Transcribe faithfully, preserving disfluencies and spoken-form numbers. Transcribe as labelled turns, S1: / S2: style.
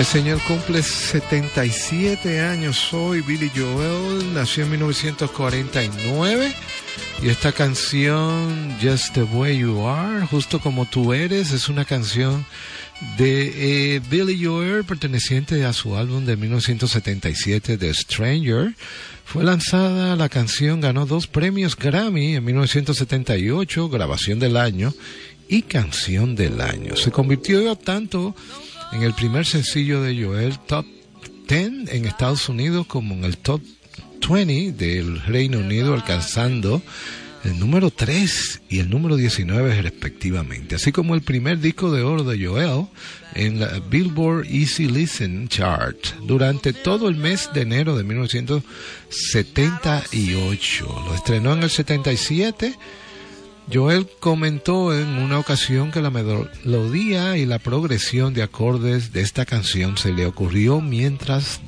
S1: Este señor cumple setenta y siete años hoy. Billy Joel nació en mil novecientos cuarenta y nueve y esta canción Just the Way You Are, justo como tú eres, es una canción de eh, Billy Joel perteneciente a su álbum de mil novecientos setenta y siete The Stranger. Fue lanzada la canción, ganó dos premios Grammy en mil novecientos setenta y ocho, grabación del año y canción del año. Se convirtió tanto en el primer sencillo de Joel Top diez en Estados Unidos como en el Top veinte del Reino Unido, alcanzando el número tres y el número diecinueve respectivamente, así como el primer disco de oro de Joel en la Billboard Easy Listen Chart durante todo el mes de enero de mil novecientos setenta y ocho. Lo estrenó en el setenta y siete. Joel comentó en una ocasión que la melodía y la progresión de acordes de esta canción se le ocurrió mientras